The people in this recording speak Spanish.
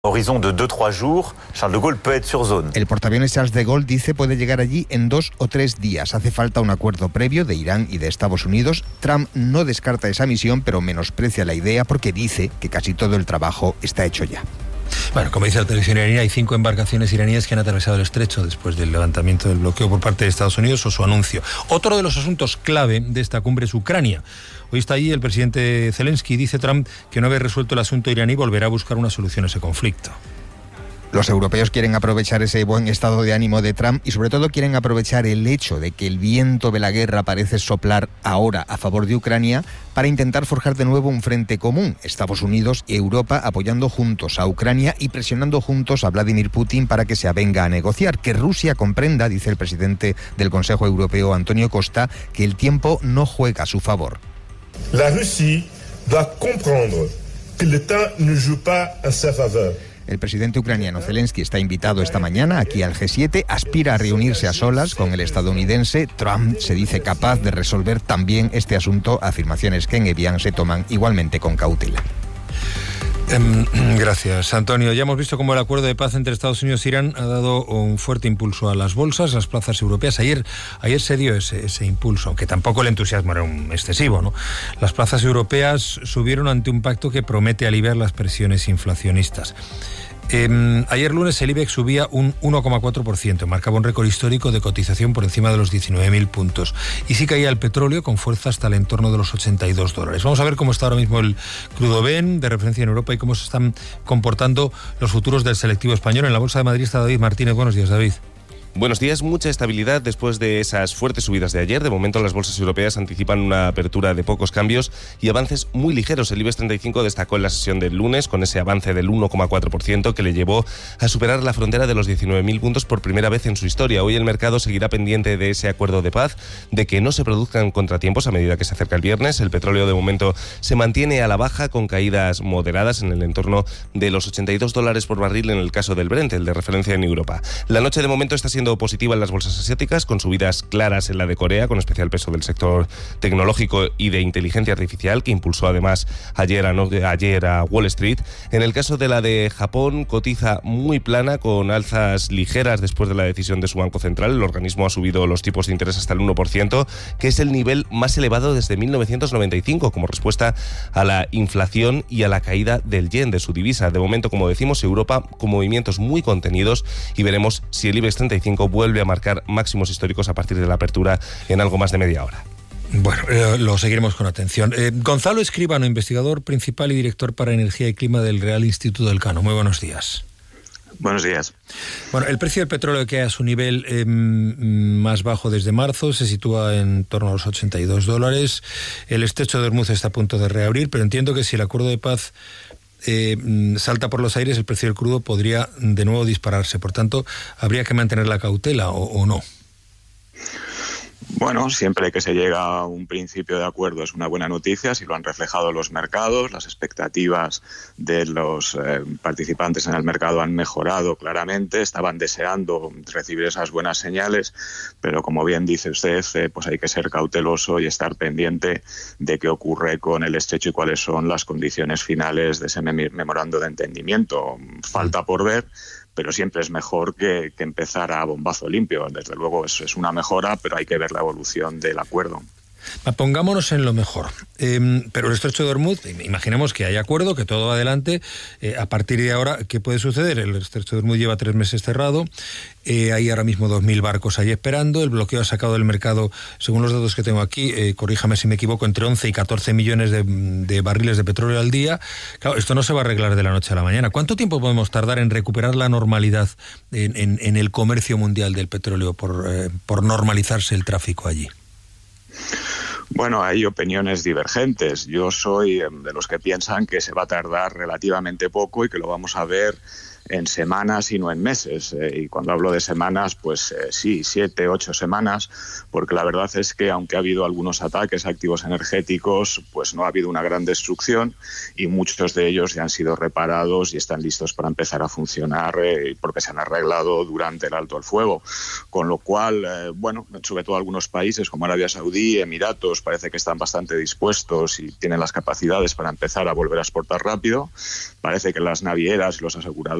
Horizon de 2-3 jours, Charles de Gaulle peut être sur zone. El portaaviones Charles de Gaulle dice puede llegar allí en 2 o 3 días. Hace falta un acuerdo previo de Irán y de Estados Unidos. Trump no descarta esa misión, pero menosprecia la idea porque dice que casi todo el trabajo está hecho ya. Bueno, como dice la televisión iraní, hay 5 embarcaciones iraníes que han atravesado el estrecho después del levantamiento del bloqueo por parte de Estados Unidos o su anuncio. Otro de los asuntos clave de esta cumbre es Ucrania. Hoy está allí el presidente Zelensky. Dice Trump que una vez resuelto el asunto iraní volverá a buscar una solución a ese conflicto. Los europeos quieren aprovechar ese buen estado de ánimo de Trump y sobre todo quieren aprovechar el hecho de que el viento de la guerra parece soplar ahora a favor de Ucrania para intentar forjar de nuevo un frente común, Estados Unidos y Europa apoyando juntos a Ucrania y presionando juntos a Vladimir Putin para que se avenga a negociar. Que Rusia comprenda, dice el presidente del Consejo Europeo, Antonio Costa, que el tiempo no juega a su favor. La Russie doit comprendre que le temps ne joue pas en sa faveur. El presidente ucraniano Zelensky está invitado esta mañana aquí al G7, aspira a reunirse a solas con el estadounidense. Trump se dice capaz de resolver también este asunto, afirmaciones que en Evian se toman igualmente con cautela. Gracias, Antonio. Ya hemos visto cómo el acuerdo de paz entre Estados Unidos e Irán ha dado un fuerte impulso a las bolsas, a las plazas europeas. Ayer se dio ese impulso, aunque tampoco el entusiasmo era excesivo, ¿no? Las plazas europeas subieron ante un pacto que promete aliviar las presiones inflacionistas. Ayer lunes el IBEX subía un 1,4%, marcaba un récord histórico de cotización por encima de los 19.000 puntos. Y sí caía el petróleo con fuerza hasta el entorno de los $82. Vamos a ver cómo está ahora mismo el crudo Brent de referencia en Europa y cómo se están comportando los futuros del selectivo español. En la Bolsa de Madrid está David Martínez. Buenos días, David. Buenos días, mucha estabilidad después de esas fuertes subidas de ayer. De momento las bolsas europeas anticipan una apertura de pocos cambios y avances muy ligeros. El IBEX 35 destacó en la sesión del lunes con ese avance del 1,4% que le llevó a superar la frontera de los 19.000 puntos por primera vez en su historia. Hoy el mercado seguirá pendiente de ese acuerdo de paz, de que no se produzcan contratiempos a medida que se acerca el viernes. El petróleo de momento se mantiene a la baja con caídas moderadas en el entorno de los $82 por barril en el caso del Brent, el de referencia en Europa. La noche de momento está siendo positiva en las bolsas asiáticas, con subidas claras en la de Corea, con especial peso del sector tecnológico y de inteligencia artificial, que impulsó además ayer a Wall Street. En el caso de la de Japón, cotiza muy plana, con alzas ligeras después de la decisión de su Banco Central. El organismo ha subido los tipos de interés hasta el 1%, que es el nivel más elevado desde 1995, como respuesta a la inflación y a la caída del yen, de su divisa. De momento, como decimos, Europa con movimientos muy contenidos, y veremos si el IBEX 35 vuelve a marcar máximos históricos a partir de la apertura en algo más de media hora. Bueno, lo seguiremos con atención. Gonzalo Escribano, investigador principal y director para Energía y Clima del Real Instituto del Cano. Muy buenos días. Buenos días. Bueno, el precio del petróleo queda a su nivel más bajo desde marzo, se sitúa en torno a los $82. El estrecho de Hormuz está a punto de reabrir, pero entiendo que si el acuerdo de paz salta por los aires, el precio del crudo podría de nuevo dispararse. Por tanto, habría que mantener la cautela o no. Bueno, siempre que se llega a un principio de acuerdo es una buena noticia, si lo han reflejado los mercados, las expectativas de los participantes en el mercado han mejorado claramente, estaban deseando recibir esas buenas señales, pero como bien dice usted, pues hay que ser cauteloso y estar pendiente de qué ocurre con el estrecho y cuáles son las condiciones finales de ese memorando de entendimiento. Falta por ver, pero siempre es mejor que empezar a bombazo limpio. Desde luego es una mejora, pero hay que ver la evolución del acuerdo. Pongámonos en lo mejor. Pero el estrecho de Hormuz, imaginemos que hay acuerdo, que todo va adelante. A partir de ahora, ¿qué puede suceder? El estrecho de Hormuz lleva 3 meses cerrado. Hay ahora mismo 2.000 barcos ahí esperando. El bloqueo ha sacado del mercado, según los datos que tengo aquí, corríjame si me equivoco, entre 11 y 14 millones de barriles de petróleo al día. Claro, esto no se va a arreglar de la noche a la mañana. ¿Cuánto tiempo podemos tardar en recuperar la normalidad en el comercio mundial del petróleo por normalizarse el tráfico allí? Bueno, hay opiniones divergentes. Yo soy de los que piensan que se va a tardar relativamente poco y que lo vamos a ver en semanas y no en meses. Y cuando hablo de semanas, pues sí, 7, 8 semanas, porque la verdad es que aunque ha habido algunos ataques a activos energéticos, pues no ha habido una gran destrucción y muchos de ellos ya han sido reparados y están listos para empezar a funcionar porque se han arreglado durante el alto al fuego. Con lo cual, bueno, sobre todo algunos países como Arabia Saudí, Emiratos, parece que están bastante dispuestos y tienen las capacidades para empezar a volver a exportar rápido. Parece que las navieras y los aseguradores